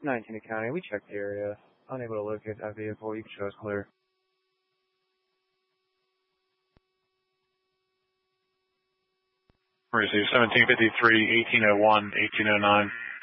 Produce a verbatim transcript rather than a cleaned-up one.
nineteen County, we checked the area. Unable to locate that vehicle. You can show us clear. Receive seventeen fifty-three, eighteen oh one, eighteen oh nine.